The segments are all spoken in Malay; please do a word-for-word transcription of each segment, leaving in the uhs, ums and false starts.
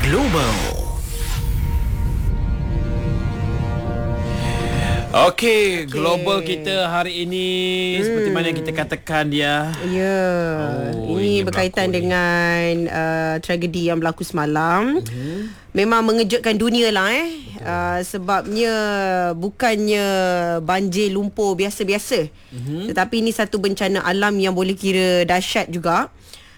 Global. Okey, okay. Global kita hari ini hmm. seperti mana yang kita katakan dia. Ya, oh, ini, ini berkaitan dengan uh, tragedi yang berlaku semalam. Hmm. Memang mengejutkan dunia lah eh. Uh, sebabnya bukannya banjir lumpur biasa-biasa. Hmm. Tetapi ini satu bencana alam yang boleh kira dahsyat juga.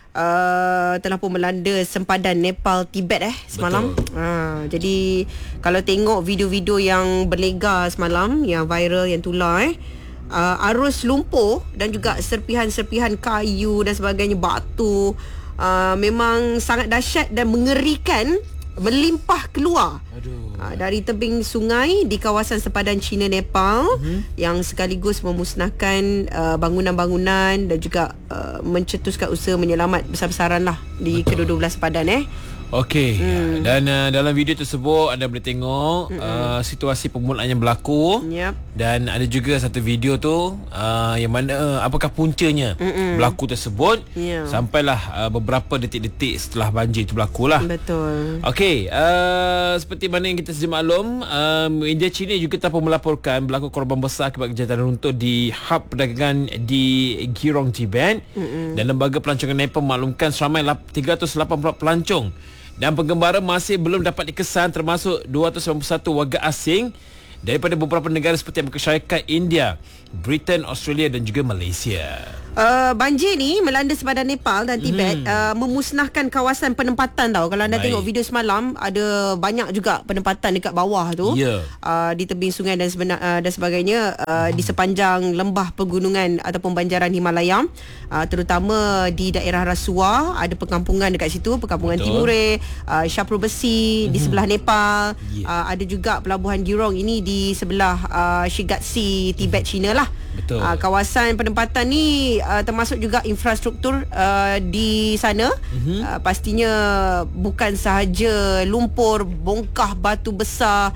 Uh, telah pun melanda sempadan Nepal Tibet eh semalam. Uh, jadi kalau tengok video-video yang berlegar semalam, yang viral, yang tular eh, uh, arus lumpur dan juga serpihan-serpihan kayu dan sebagainya, batu, uh, memang sangat dahsyat dan mengerikan, melimpah keluar. Aduh. Uh, dari tebing sungai di kawasan sempadan China Nepal, uh-huh. yang sekaligus memusnahkan uh, bangunan-bangunan dan juga uh, mencetuskan usaha menyelamat besar-besaran lah di Betul. kedua-dua belah sempadan eh. Okey, hmm. dan uh, dalam video tersebut anda boleh tengok uh, situasi permulaan yang berlaku. Yep. Dan ada juga satu video tu uh, yang mana uh, apakah puncanya Mm-mm. berlaku tersebut, yeah. sampailah uh, beberapa detik-detik setelah banjir itu berlaku lah. Betul. Okey, uh, seperti mana yang kita sedia maklum, uh, media China juga telah melaporkan berlaku korban besar akibat kejatuhan runtuh di hub perdagangan di Girong, Tibet. Mm-mm. Dan Lembaga Pelancongan Nepal memaklumkan seramai tiga ratus lapan puluh pelancong dan penggembara masih belum dapat dikesan, termasuk dua ratus sembilan puluh satu warga asing daripada beberapa negara seperti Amerika Syarikat, India, Britain, Australia dan juga Malaysia. Uh, banjir ni melanda sempadan Nepal dan Tibet, hmm. uh, memusnahkan kawasan penempatan tau. Kalau anda Baik. tengok video semalam, ada banyak juga penempatan dekat bawah tu, yeah. uh, di tebing sungai dan, sebenar, uh, dan sebagainya, uh, hmm. di sepanjang lembah pegunungan ataupun banjaran Himalaya, uh, terutama di daerah Rasuwa. Ada perkampungan dekat situ, perkampungan Betul. Timure, uh, Shapro Besi, hmm. di sebelah Nepal, yeah. uh, ada juga pelabuhan Girong ini di sebelah uh, Shigatse, Tibet, China lah. Betul. Uh, kawasan penempatan ni uh, termasuk juga infrastruktur uh, di sana. Mm-hmm. Uh, pastinya bukan sahaja lumpur, bongkah batu besar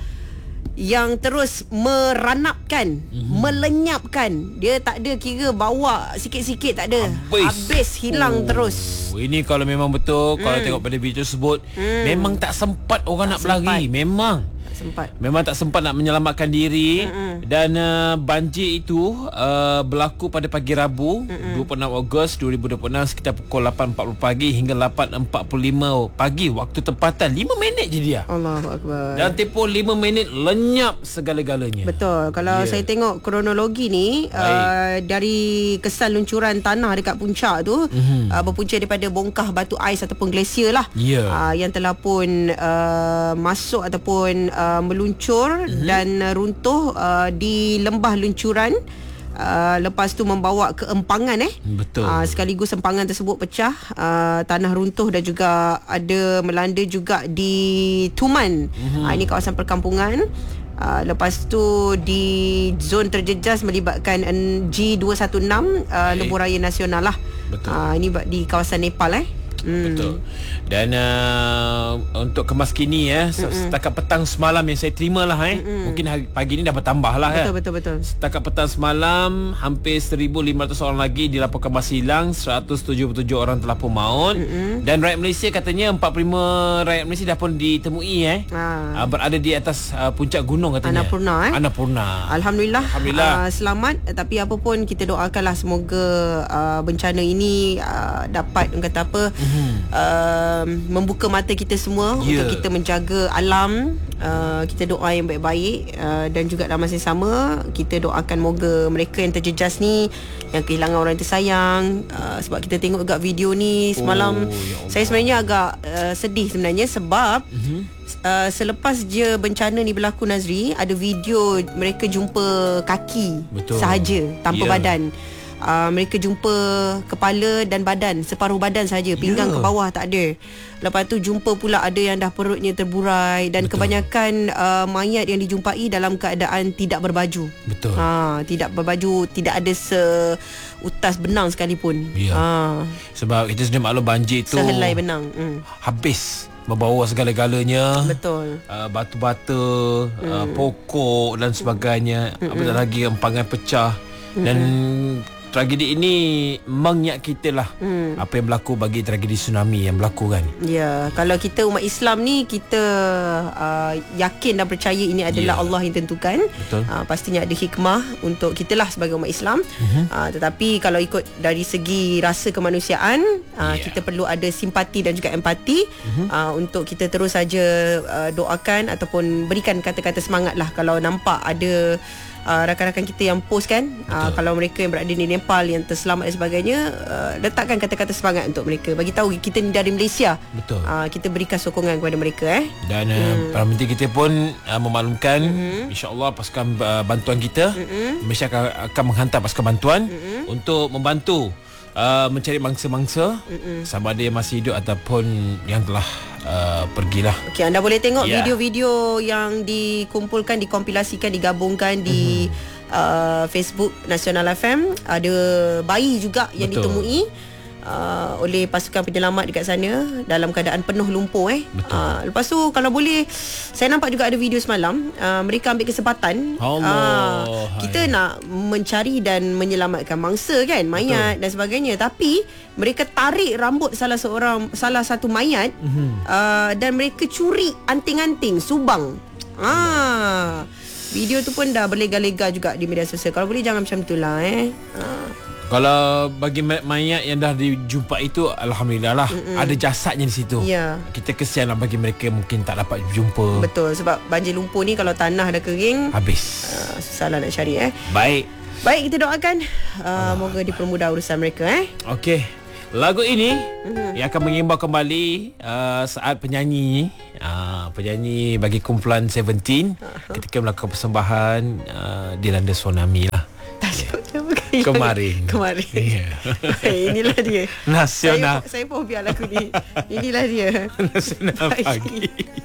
yang terus meranapkan, mm-hmm. melenyapkan. Dia tak ada kira bawa sikit-sikit, tak ada. Habis, Habis hilang oh. terus. Ini kalau memang betul, mm. kalau tengok pada video tersebut, mm. memang tak sempat orang tak nak sempat. berlari. Memang sempat. Memang tak sempat nak menyelamatkan diri. Mm-mm. Dan uh, banjir itu uh, berlaku pada pagi Rabu, Mm-mm. dua puluh enam Ogos dua ribu dua puluh enam, sekitar pukul lapan empat puluh pagi hingga lapan empat puluh lima pagi waktu tempatan. lima minit je dia. Allahu Akbar. Dan tempoh lima minit lenyap segala-galanya. Betul. Kalau yeah. saya tengok kronologi ni, uh, dari kesan luncuran tanah dekat puncak tu, mm-hmm. uh, berpunca daripada bongkah batu ais ataupun glasier lah, yeah. uh, yang telah pun uh, masuk ataupun uh, Uh, meluncur mm-hmm. dan uh, runtuh uh, di lembah luncuran. Uh, lepas tu membawa ke empangan eh. Betul. Uh, sekaligus empangan tersebut pecah, uh, tanah runtuh dan juga ada melanda juga di Tuman. Mm-hmm. Uh, ini kawasan perkampungan. Uh, lepas tu di zon terjejas melibatkan G dua satu enam, uh, lebuh raya nasional lah. Betul. Uh, ini di kawasan Nepal eh. Hmm. Betul. Dan uh, untuk kemas kini ya, Mm-mm. setakat petang semalam yang saya terima lah eh. Mm-mm. Mungkin hari, pagi ni dah bertambah lah ya. Betul, betul, betul. Setakat petang semalam, hampir seribu lima ratus orang lagi dilaporkan masih hilang, seratus tujuh puluh tujuh orang telah pun maut. Mm-mm. Dan rakyat Malaysia katanya empat puluh lima rakyat Malaysia dah pun ditemui eh. Ah. Uh, berada di atas uh, puncak gunung katanya. Annapurna eh. Annapurna. Alhamdulillah. Alhamdulillah. Uh, selamat. Tapi apa pun kita doakanlah semoga uh, bencana ini uh, dapat kata apa? Mm-hmm. Uh, membuka mata kita semua, yeah. untuk kita menjaga alam. Uh, kita doa yang baik-baik, uh, dan juga dalam masa yang sama kita doakan moga mereka yang terjejas ni, yang kehilangan orang yang tersayang, uh, sebab kita tengok juga video ni semalam, oh, ya saya sebenarnya agak uh, sedih sebenarnya sebab mm-hmm. uh, selepas je bencana ni berlaku, Nazri, ada video mereka jumpa kaki Betul. sahaja tanpa yeah. badan. Uh, mereka jumpa kepala dan badan, separuh badan saja, pinggang yeah. ke bawah tak ada. Lepas tu jumpa pula ada yang dah perutnya terburai. Dan Betul. kebanyakan uh, mayat yang dijumpai dalam keadaan tidak berbaju. Betul. Ha, tidak berbaju, tidak ada seutas benang sekalipun. Yeah. Ha. Sebab kita sedia maklum banjir tu sehelai benang. Hmm. Habis membawa segala-galanya. Betul. Uh, batu-bata, hmm. uh, pokok dan sebagainya. Hmm. Apatah lagi empangan pecah. Hmm. Dan tragedi ini mengingat kita lah hmm. apa yang berlaku bagi tragedi tsunami yang berlaku kan. Ya, kalau kita umat Islam ni, kita uh, yakin dan percaya ini adalah ya. Allah yang tentukan. Uh, pastinya ada hikmah untuk kita lah sebagai umat Islam. uh-huh. uh, Tetapi kalau ikut dari segi rasa kemanusiaan, uh, ya. kita perlu ada simpati dan juga empati. uh-huh. uh, Untuk kita terus saja uh, doakan ataupun berikan kata-kata semangat lah kalau nampak ada Uh, rakan-rakan kita yang post kan, uh, kalau mereka yang berada di Nepal yang terselamat dan sebagainya, uh, letakkan kata-kata semangat untuk mereka, bagi tahu kita ni dari Malaysia. Betul. Uh, kita berikan sokongan kepada mereka eh. Dan uh, hmm. Perdana Menteri kita pun uh, memaklumkan, mm-hmm. insya-Allah pasukan uh, bantuan kita, mm-hmm. Malaysia akan, akan menghantar pasukan bantuan, mm-hmm. untuk membantu uh, mencari mangsa-mangsa, mm-hmm. sama ada yang masih hidup ataupun yang telah Uh, pergilah. Okey, anda boleh tengok yeah. video-video yang dikumpulkan, dikompilasikan, digabungkan di mm-hmm. uh, Facebook Nasional F M. Ada bayi juga yang Betul. ditemui uh, oleh pasukan penyelamat dekat sana dalam keadaan penuh lumpur eh. Uh, lepas tu kalau boleh, saya nampak juga ada video semalam, uh, mereka ambil kesempatan, Allah, uh, kita nak mencari dan menyelamatkan mangsa kan, mayat Betul. dan sebagainya, tapi mereka tarik rambut salah seorang salah satu mayat, mm-hmm. uh, dan mereka curi anting-anting subang. Ah, video tu pun dah berlega-lega juga di media sosial. Kalau boleh jangan macam itulah eh. Ah. Kalau bagi mayat yang dah dijumpa itu, alhamdulillah lah, Mm-mm. ada jasadnya di situ. Ya. Kita kesian lah bagi mereka mungkin tak dapat jumpa. Betul, sebab banjir lumpur ni kalau tanah dah kering, habis. Uh, susahlah nak cari eh. Baik. Baik, kita doakan uh, moga dipermudah urusan mereka eh. Okey. Lagu ini mm-hmm. yang akan mengimbau kembali uh, saat penyanyi uh, penyanyi bagi kumpulan Seventeen uh-huh. ketika melakukan persembahan uh, dilanda tsunami lah. Yeah. Kemarin. Kemarin. Yeah. Inilah dia. Nasional. Saya, saya pun biar lagu ni. Inilah dia. Nasional pagi.